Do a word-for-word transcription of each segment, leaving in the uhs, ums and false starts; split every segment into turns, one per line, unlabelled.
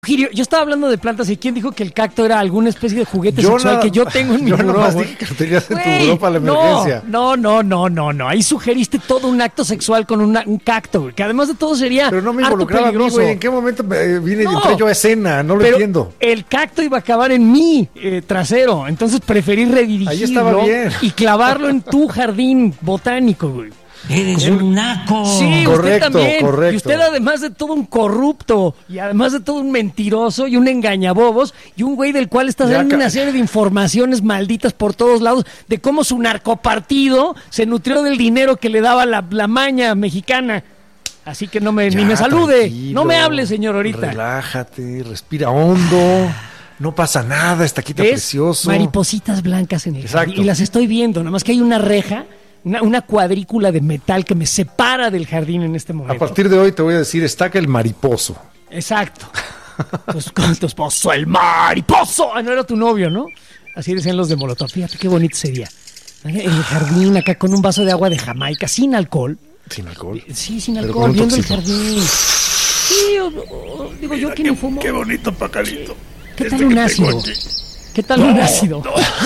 Girio, yo estaba hablando de plantas y ¿quién dijo que el cacto era alguna especie de juguete yo sexual
na-
que yo tengo en mi
yo
buró?
nomás
güey?
dije que lo tenías en tu
Güey,
buró para la emergencia.
No, no, no, no, no. Ahí sugeriste todo un acto sexual con una- un cacto, güey, que además de todo sería
Pero no me
harto
involucraba a mí,
peligroso.
güey. ¿En qué momento me, vine
No,
y entré yo a escena? No lo
Pero
entiendo.
el cacto iba a acabar en mi eh, trasero, entonces preferí redirigirlo
Ahí estaba bien.
y clavarlo en tu jardín botánico, güey.
Eres un naco.
Sí,
Correcto,
usted también.
correcto.
Y usted además de todo un corrupto, y además de todo un mentiroso y un engañabobos, y un güey del cual está
Ya
dando
ca-
una serie de informaciones malditas por todos lados de cómo su narcopartido se nutrió del dinero que le daba la, la maña mexicana. Así que no me, ni
Ya,
me salude.
tranquilo.
No me hable, señor, ahorita.
Relájate, respira hondo. No pasa nada, está aquí tan
¿Ves?
precioso.
Maripositas blancas en el
Exacto.
jardín. Y las estoy viendo, nada más que hay una reja, una, una cuadrícula de metal que me separa del jardín en este
A
momento.
partir de hoy te voy a decir, estaca el mariposo.
Exacto. Pues con tu esposo, el mariposo. Ah, no era tu novio, ¿no? Así decían los de Molotov. Fíjate qué bonito sería. En el jardín, acá con un vaso de agua de Jamaica, sin alcohol.
Sin alcohol.
Sí, sin
Pero
alcohol,
con un
viendo el
toxito.
jardín. Sí, o- o- digo yo que ni fumo.
Qué bonito pacalito.
¿Qué tal
Este
un
que
ácido?
tengo aquí.
¿Qué tal un ácido?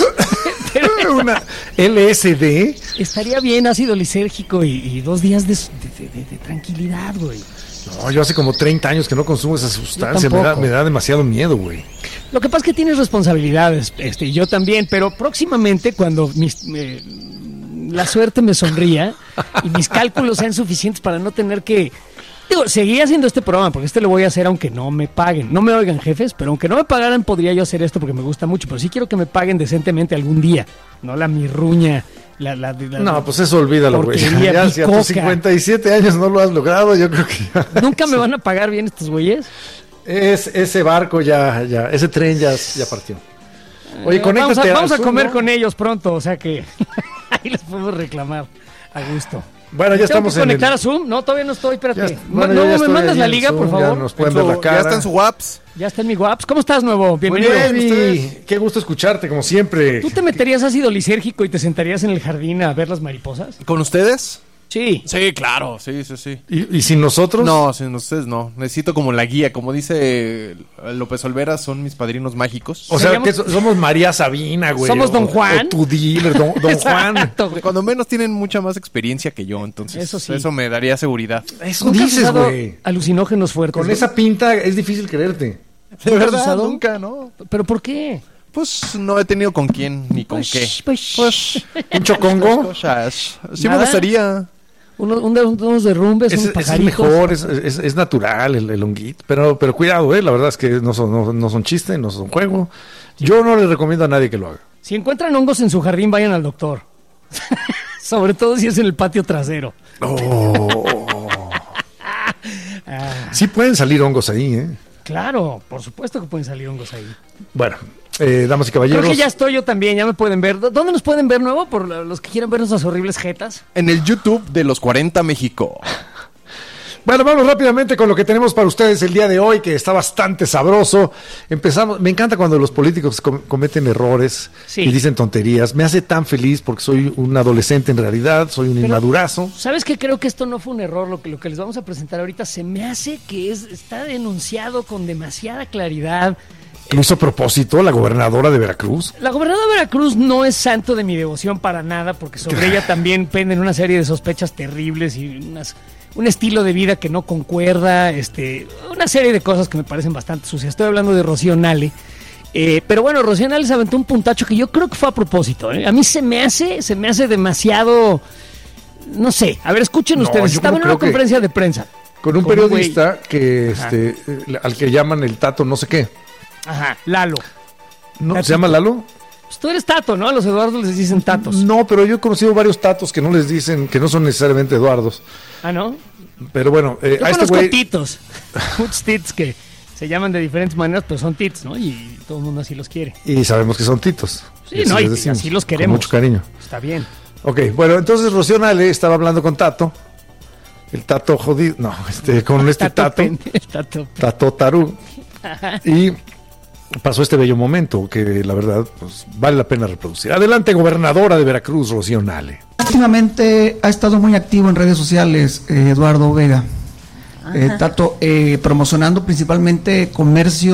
Una L S D.
Estaría bien ácido lisérgico y, y dos días de, de- de- de tranquilidad, güey.
No, yo hace como treinta años que no consumo esa sustancia. Me da,
tampoco.
me da demasiado miedo, güey.
Lo que pasa es que tienes responsabilidades, este, y yo también, pero próximamente cuando mis, eh, la suerte me sonría y mis cálculos sean suficientes para no tener que... Digo, seguir haciendo este programa, porque este lo voy a hacer aunque no me paguen. No me oigan, jefes, pero aunque no me pagaran podría yo hacer esto porque me gusta mucho, pero sí quiero que me paguen decentemente algún día, no la mirruña, la... la, la
No, pues eso olvídalo, güey.
porquería
Ya, si a
bicoca.
tus cincuenta y siete años no lo has logrado, yo creo que ya.
¿Nunca me van a pagar bien estos güeyes?
Es, ese barco ya, ya, ese tren ya, ya partió. Oye,
Eh, vamos
conéctate
a, vamos
al
a
Zoom,
comer
¿no?
con ellos pronto, o sea que ahí les podemos reclamar a gusto.
Bueno, ya
¿Tengo
estamos
que
en
conectar
el...
a Zoom? No, todavía no estoy, espérate.
Ya- bueno,
no,
yo ya
¿me
estoy
mandas
ahí
la
en
liga,
Zoom,
por
ya
favor?
nos pueden
En
ver
su-
la cara.
ya está en su Waps.
Ya está en mi WhatsApp. ¿Cómo estás, nuevo?
Muy
Bienvenido.
bien,
ustedes.
y qué gusto escucharte, como siempre.
¿Tú te meterías ácido lisérgico y te sentarías en el jardín a ver las mariposas?
¿Con ustedes?
Sí.
Sí, claro, sí, sí, sí.
¿Y, y sin nosotros?
No, sin ustedes no. Necesito como la guía. Como dice López Olvera, son mis padrinos mágicos.
O sea,
Seríamos-
que so- somos María Sabina, güey.
Somos
o-
Don Juan.
O tu dealer, Don, don Juan.
Exacto, güey.
Cuando menos tienen mucha más experiencia que yo, entonces
Eso sí.
eso me daría seguridad.
Eso
¿Nunca has
dices,
usado
güey.
alucinógenos fuertes?
Con
¿no?
esa pinta es difícil creerte.
De
has
verdad,
usado?
nunca, ¿no?
¿Pero por qué?
Pues no he tenido con quién ni con
Pues,
qué.
pues,
Pues,
¿Un chocongo?
cosas. Sí
¿Nada?
me gustaría.
uno- un de- unos derrumbes,
Es,
unos
es
pajaritos.
mejor, es, es- es natural el, el honguito. Pero, pero cuidado, eh, la verdad es que no son, no, no son chiste, no son juego. Yo no le recomiendo a nadie que lo haga.
Si encuentran hongos en su jardín, vayan al doctor. Sobre todo si es en el patio trasero. Ah,
Sí pueden salir hongos ahí, ¿eh?
claro, por supuesto que pueden salir hongos ahí.
Bueno, eh, damas y caballeros.
Creo que ya estoy yo también, ya me pueden ver. ¿Dó- ¿Dónde nos pueden ver nuevo? Por la- los que quieran ver nuestras horribles jetas.
En el YouTube de los cuarenta México.
Bueno, vamos rápidamente con lo que tenemos para ustedes el día de hoy, que está bastante sabroso. Empezamos, me encanta cuando los políticos com- cometen errores
Sí.
y dicen tonterías. Me hace tan feliz porque soy un adolescente en realidad, soy un
Pero-
inmadurazo.
¿Sabes qué? Creo que esto no fue un error. Lo que, lo que les vamos a presentar ahorita se me hace que es, está denunciado con demasiada claridad.
Lo hizo a propósito la gobernadora de Veracruz.
La gobernadora de Veracruz no es santo de mi devoción para nada, porque sobre ella también penden una serie de sospechas terribles y unas, un estilo de vida que no concuerda, este, una serie de cosas que me parecen bastante sucias. Estoy hablando de Rocío Nale. Eh, pero bueno, Rocío Nale se aventó un puntacho que yo creo que fue a propósito. ¿eh? A mí se me hace, se me hace demasiado, no sé. A ver, escuchen
No,
ustedes.
yo
Estaba en
creo
una
que-
conferencia de prensa.
Con un
Con un
periodista que este, eh, al que llaman el Tato no sé qué.
Ajá, Lalo.
¿No?
Tatito.
¿Se llama Lalo?
Pues tú eres Tato, ¿no? A los Eduardos les dicen Tatos.
No, pero yo he conocido varios Tatos que no les dicen, que no son necesariamente Eduardos.
Ah, ¿no?
Pero bueno, eh,
Yo
a este
conozco
güey...
titos, muchos tits que se llaman de diferentes maneras, pero son tits, ¿no? Y todo el mundo así los quiere.
Y sabemos que son titos.
Sí,
así
no,
les
y
decimos,
así los
con
queremos.
mucho cariño.
Está bien.
Ok, bueno, entonces Rocío Nale estaba hablando con Tato. El Tato jodido. No, este, con este Tato.
pende- Tato.
Tato Tarú. Y pasó este bello momento que la verdad pues, vale la pena reproducir. Adelante, gobernadora de Veracruz, Rocío Nale.
Últimamente ha estado muy activo en redes sociales eh, Eduardo Vega. Eh, Tato, eh, promocionando principalmente comercio